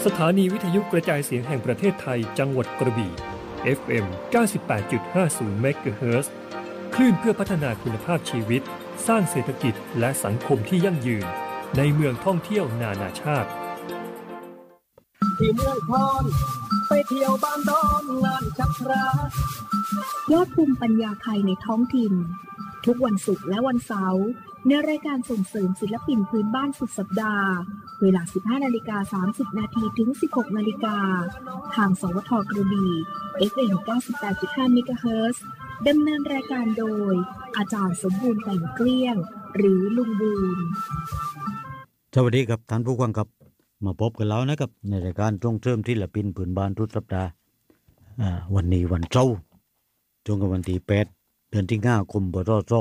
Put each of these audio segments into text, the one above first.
สถานีวิทยุกระจายเสียงแห่งประเทศไทยจังหวัดกระบี่ FM 98.50 เมกะเฮิรตซ์ คลื่นเพื่อพัฒนาคุณภาพชีวิตสร้างเศรษฐกิจและสังคมที่ยั่งยืนในเมืองท่องเที่ยวนานาชาติที่เมืองพรไปเที่ยวบ้านดอนงานชักพระยอดภูมิปัญญาไทยในท้องถิ่นทุกวันศุกร์และวันเสาร์ในรายการส่งเสริมศิลปินพื้นบ้านสุดสัปดาห์เวลา 15:30 น.ถึง 16:00 น.ทางสวท.กระบี่ FM 98.5 เมกะเฮิรตซ์ ดำเนินรายการโดยอาจารย์สมบูรณ์แต่งเกลี้ยงหรือลุงบูนสวัสดีครับท่านผู้ฟังครับมาพบกันแล้วนะครับในรายการส่งเสริมศิลปินพื้นบ้านทุกสัปดาห์วันนี้วันเสาร์ตรงกับวันที่8เดือนที่5 กุมภาพันธ์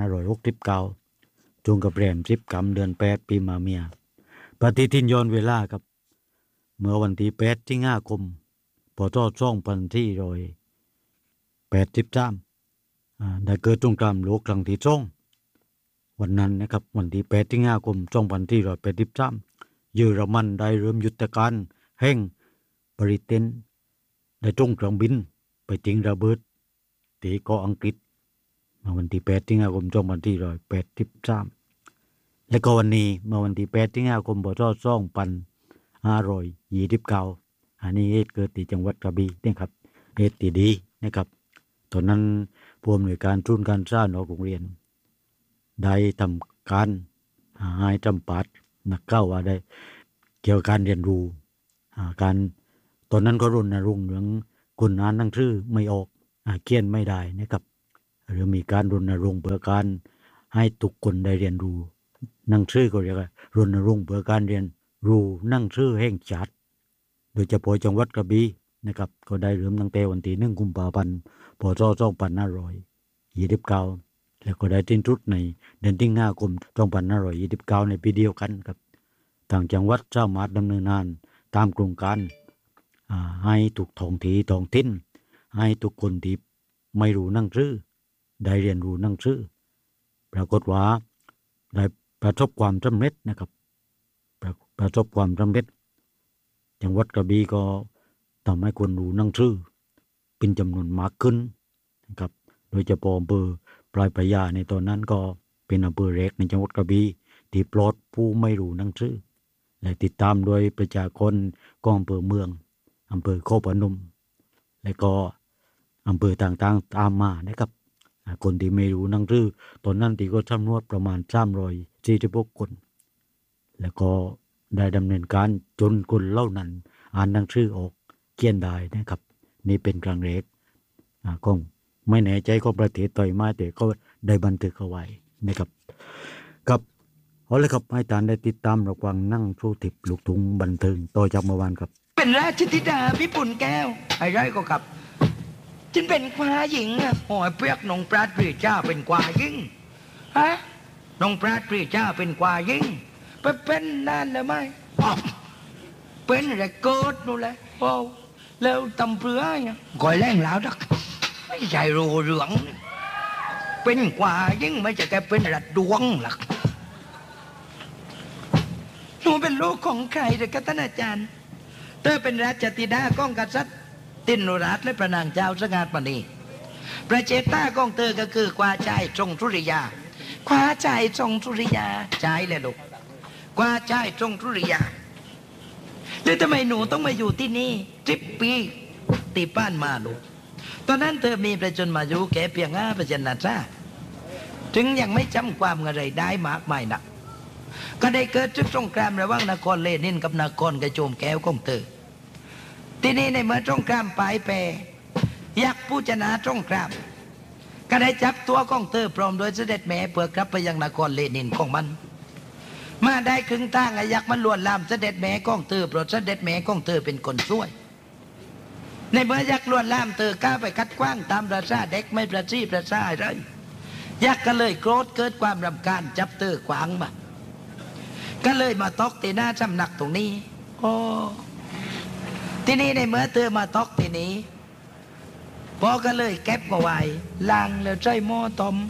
2569ตรงกับแรม10 ค่ำเดือน8ปีมะเมียปฏิทินย้อนเวลาครับเมื่อวันที่8ที่5 กุมภาพันธ์ 2583ได้เกิดสงครามโลกครั้งที่2วันนั้นนะครับวันที่8ที่5 กุมภาพันธ์ 2583เยอรมันได้เริ่มยุทธการแห่งบริเตนได้ส่งเครื่องบินไปทิ้งระเบิดที่เกาะอังกฤษมาวันที่8ที่5 กุมภาพันธ์ 2583และก็วันนี้เมื่อวันที่8ที่5 กุมภาพันธ์ 2529อันนี้เหตุเกิดที่จังหวัดกระบี่นะครับเหตุที่ดีนะครับตอนนั้นผู้อำนวยการศูนย์การศึกษานอกโรงเรียนได้ทำการให้จำปัดนักเก้าว่าได้เกี่ยวกับการเรียนรู้การตอนนั้นก็รณรงค์เรื่องคนอ่านหนังสือไม่ออกเขียนไม่ได้นะครับหรือมีการรณรงค์เพื่อการให้ทุกคนได้เรียนรู้หนังสือก็เรียกว่ารณรงค์เพื่อการเรียนรู้หนังสือแห่งชาติโดยเฉพาะจังหวัดกระบี่นะครับก็ได้เริ่มตั้งแต่วันที่1 กุมภาพันธ์ พ.ศ. 2529แล้วก็ได้สิ้นสุดในเดือนที่5 กุมภาพันธ์ 2529ในปีเดียวกันครับทางจังหวัดสามารถดำเนินงานตามโครงการให้ทุกท้องถิ่นให้ทุกคนที่ไม่รู้หนังสือได้เรียนรู้หนังสือปรากฏว่าได้ประสบความสำเร็จนะครับประสบความสำเร็จจังหวัดกระบี่ก็ทำให้คนรู้หนังสือเป็นจำนวนมากขึ้นนะครับโดยเฉพาะอำเภอปลายพระยาในตอนนั้นก็เป็นอำเภอแรกในจังหวัดกระบี่ที่ปลอดผู้ไม่รู้หนังสือและติดตามโดยประชากรของอำเภอเมืองอำเภอโคกพนมและก็อำเภอต่างๆตามมานะครับคนที่ไม่รู้หนังสือตอนนั้นที่ก็จำนวนประมาณ346 คนแล้วก็ได้ดำเนินการจนคนเหล่านั้นอ่านหนังสือออกเขียนได้นะครับนี่เป็นครั้งแรกของไม่แน่ใจของประเทศไทยมาแต่ก็ได้บันทึกเอาไว้นะครับครับเอาเลยครับให้ท่านได้ติดตามรับฟังนั่งสู้ทิพย์ลูกทุ่งบันเทิงต่อจากเมื่อวานครับเป็นราชธิดาพิปุลแก้วไอ้ไรก็ครับฉันเป็นควาหญิงอะโอ้ยเปียกน้องปราดปรีเจ้าเป็นควาหญิงฮะน้องปราดปรีเจ้าเป็นควาหญิงไปเป็นนานแล้วไหมเป็นอะไรเกิดนู่นแหละโอ้แล้วตำเพื่อเนี่ยก่อยแรงแล้วดักไม่ใช่รูเหลืองเป็นควาหญิงไม่ใช่แกเป็นระดวงหรอกหนูเป็นลูกของใครเด็กกับท่านอาจารย์เธอเป็นราชธิดาก้องกษัตริย์ตินุราชและพระนางเจ้าสงัดมณีประเจต้าก้องเธอก็คือกวาใจทรงสุริยากวาใจทรงสุริยาใจเลยลูกกวาใจทรงสุริยาแล้วทำไมหนูต้องมาอยู่ที่นี่10 ปีตีป้านมาลูกตอนนั้นเธอมีประชนมาอยู่แก่เพียง5%นะจ้าถึงยังไม่จำความอะไรได้มากมายนักก็ได้เกิดศึกสงครามระหว่างนครเลนินกับนครกระโจมแก้วของเธอที่นี่ในเมื่อสงครามปลายแปรยักษ์ผู้ชนะสงครามก็ได้จับตัวของเธอพร้อมโดยเสด็จแม่เพื่อกลับไปยังนครเลนินของมันมาได้ครึ่งทางยักษ์มันลวนลามเสด็จแม่ของเธอเพราะเสด็จแม่ของเธอเป็นคนช่วยในเมื่อยักษ์ลวนลามเธอก้าวไปคัดกว้างตามประสาเด็กไม่ประชีประสาอะไรยักษ์ก็เลยโกรธเกิดความรำคาญจับเธอขวางมาก็เลยมาตอกตีหน้าจำหนักตรงนี้โอ้ที่นี่ในเมื่อเธอมาตอกที่นี้พอก็เลยเก็บมาไว้ล้างแล้วใช้หม้อต้ม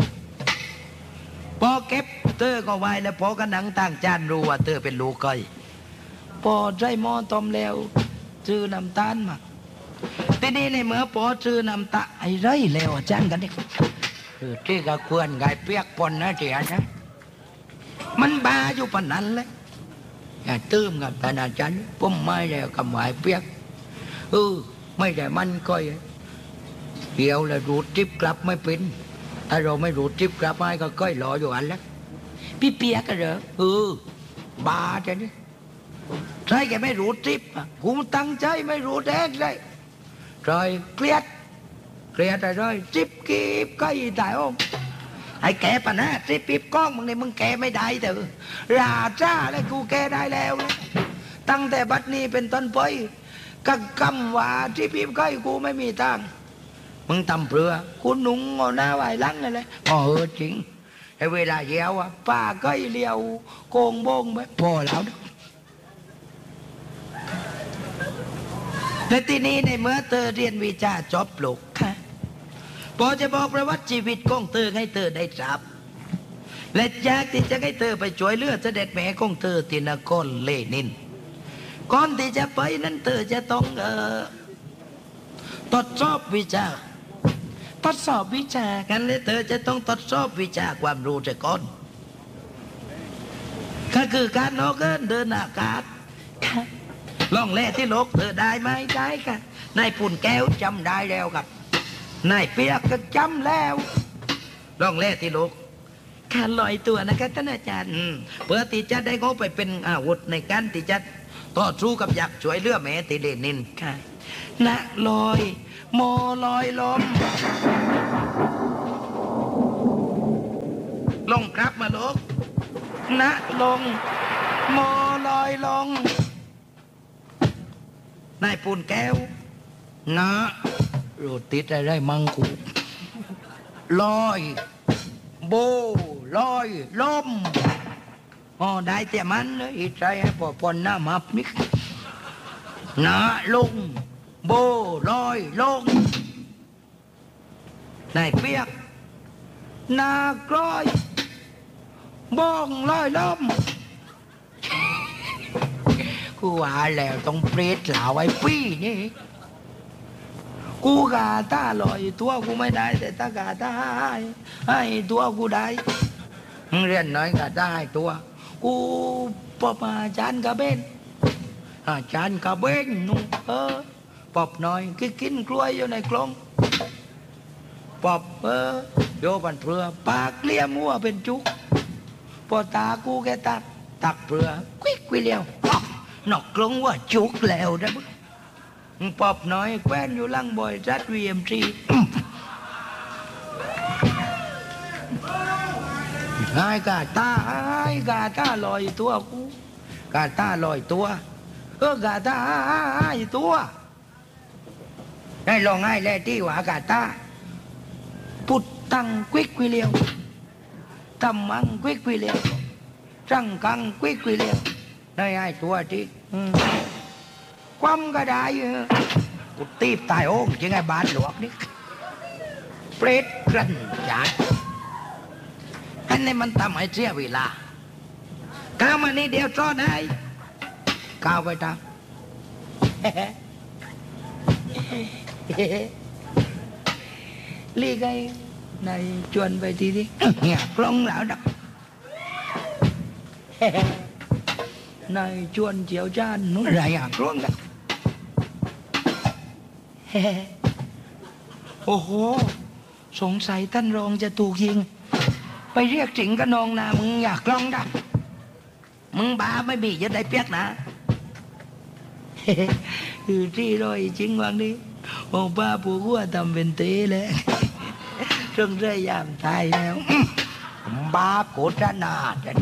พอเก็บเธอก็ไว้แล้วพอก็หนังต่างจานรู้ว่าเธอเป็นลูกก้อยพอใจหม้อต้มแล้วซื้อน้ำตาลมาทีนี้ในเมื่อพอซื้อน้ำตาลไอ้ไรแล้วอาจารย์กันนี่ที่กะควรไก่เปียกปนนะเจียนะมันบาอยู่ปานนั้นเลยอย่าตื้มกับอาจารย์ผมไม่แล้วกับหมายเปียกไม่ได้มันก็เดี๋ยวเลยรูดจิ๊บกลับไม่เป็นถ้าเราไม่รูดจิ๊บกลับไม่ก็ก้อยรออยู่อันแล้วพี่เปียกกันเหรอบาจะนี่ใช่แกไม่รูดจิ๊บกูตั้งใจไม่รูดแดงเลยรอยเครียดอะไรจิ๊บกีบก็อีตายองไอ้แกปะนะจิ๊บปีบกล้องมึงนี่มึงแกไม่ได้เถอะราจ้าแล้วกูแกได้แล้วนะตั้งแต่บัดนี้เป็นต้นไปกักกำว่าจิ๊บปีบก็กูไม่มีทางมึงทำเปลือคุณหนุ่งเอาหน้าไว้ลังอะไรจริงไอ้เวลาเยี่ยวป้าก็เลี้ยวโกงโบงไปพอแล้วและที่นี้ในเมื่อเธอเรียนวิชาจบปลุกค่ะพอจะบอกประวัติชีวิตของเธอให้เธอได้ทราบและอยากที่จะให้เธอไปช่วยเหลือเสด็จแม่ของเธอที่นครเลนินก่อนที่จะไปนั้นเธอจะต้องทดสอบวิชากันและเธอจะต้องทดสอบวิชาความรู้แต่ก่อนก็คือการนอกเดินอากาศล่องแร่ที่โลกเธอได้ไหมได้ค่ะนายปุ่นแก้วจำได้แล้วครับนายเปียกก็จำแล้วล่องแร่ที่โลกการลอยตัวนะครับท่านอาจารย์เพื่อที่จะได้เขาไปเป็นอาวุธในการที่จะต่อสู้กับยักษ์ช่วยเลือแม่ติเลนินค่ะนะลอยโมลอยลมลงครับมาโลกนะลงโมลอยลงนายปูนแก้วนะโรติดอะไรมังกูลอยโบลอยลมได้แต่มันเลยอีใจให้พอปนหน้ามับนิกนะลงโบลอยลงนายเปียกนากร้อยบ้องลอยลมกูว่าแล้วต้องเปรตเหล่าไอ้ปี้นี่กูกาตาลอยตัวกูไม่ได้แต่ตากาตาให้ตัวกูได้เรียนน้อยกาตาให้ตัวกูปอบอาจารย์กะเบนนุ่งปอบน้อยกินกล้วยอยู่ในกลองปอบโยบันเปลือปากเลี้ยมัวเป็นจุกพอตากูแกตักเปลือควิกเลี้ยวนอกกลงว่าจุกแล้วนะปอบน้อยแคว้นอยู่ล่างบอยจัดVMCไอ้กาตาลอยตัวกูกาตาลอยตัวกาตาตัวได้ลองให้แลที่ว่ากาตาพุทธังควิกเลี้ยวธรรมังควิกเลี้ยวสังฆังควิกเลี้ยวได้ให้ตัวที่ความก็ได้กูตีบตายโอ้งยังไงบาดหลวกนี่เปรตกระจัดอันนี้มันทำให้เสียเวลาก้าวมานี่เดียวซ้อนให้ก้าวไปทำลีไงนายชวนไปทีนี้เนี่ยกล้องแล้วดักนายชวนเจียวจานนู้นไรกล้องดักโอ้โหสงสัยท่านรองจะถูกยิงไปเรียกสิงกระนองนามึงอยากกล้องดักมึงบ้าไม่มีจะได้เปียกนะคือที่รอยจริงวันนี้โอ้ป้าปู่กูทำเป็นเตะเลยเรื่องเรื่อยยามตายแล้วบ้าโกรธนาจัน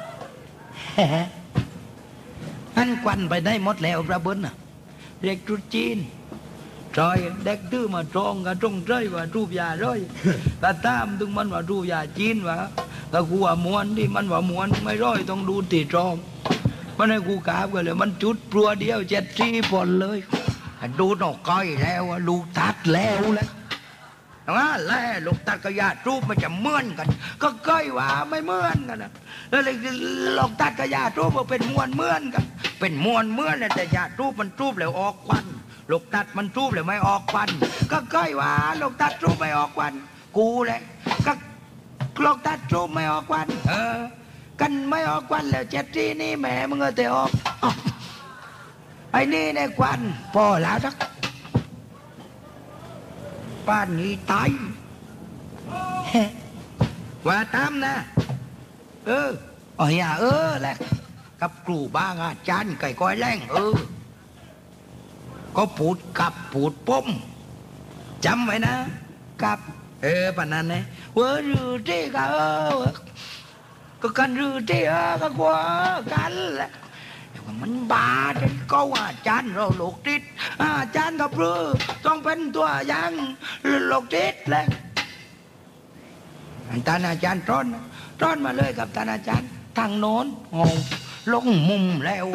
นั่นควันไปได้หมดแล้วพระบุญเด็กจุดจีนจอยเด็กดื้อมาตรงกับตรงใจว่ารูปยาร้อยแต่ตามถึงมันว่ารูปยาจีนว่าแต่กูว่าม้วนที่มันว่าม้วนไม่ร้อยต้องดูตีตรองมันให้กูกราบกันเลยมันจุดปลัวเดียว7-4 ผลเลยดูนอกก้อยแล้วลูกทัดแล้วว่าแล่ลูกตัดกับยาทูบมันจะเหมือนกัน ก็ใกล้ว่าไม่เหมือนกันนะแล้วลูกตัดกับยาทูบมันเป็นมวลเหมือนกันเป็นมวลเหมือนแต่ยาทูบมันทูบแล้วออกควันลูกตัดมันทูบแล้วไม่ออกควันก็ใกล้ว่าลูกตัดทูบไม่ออกควันกูแหละก็ลูกตัดทูบไม่ออกควันกันไม่ออกควันแล้วเจ็ดที่นี่แหมมึงเอาแต่ออกไอ้นี่ในควันพอแล้วสักป้านนี้ตายว่าตามนะอ๋ออย่าแหละกับครูบ้างอาจารย์ไก่ก้อยแรงก็ปูดกับปูดป้มจำไว้นะกับปะนั้นนะรือที่ก็ก็กันรือที่ก็กลัวกันแหละมันบาดก็อาจารย์เราโลกติดอาจารย์กับเรือต้องเป็นตัวอย่างโลกติดเลยท่านอาจารย์ต้อนมาเลยกับท่านอาจารย์ทางโน้นลงมุมแล้ว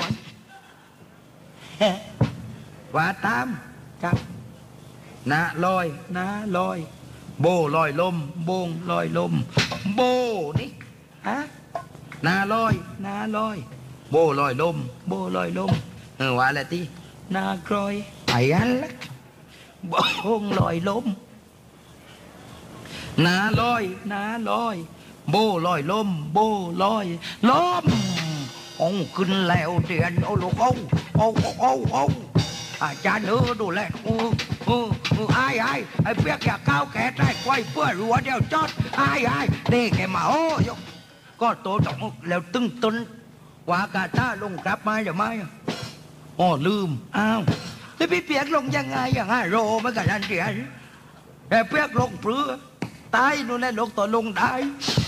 ว่าตามครับนาลอยโบลอยลมโบงลอยลมโบนี่นาลอยโบลอยลมว่าอะไรที่นากรอยไอ้อันละโบงลอยลมนาลอยโบลอยลมองขึ้นแล้วเดือนโอ้ลูกเอาอาจารย์ดูแลไอ้เปียกอยากก้าวแก่ได้ควายเพื่อรัวเดียวจอดไอ้นี่แกมาก็โตตกแล้วตึ้งว่ากาตาลงกลับมาอย่าไม่ลืมแล้วพี่เปียกลงยังไงอย่างโรไม่กันนั่นเดียแต่เปียกลงเปลือตายนู่นแหละลงต่อลงได้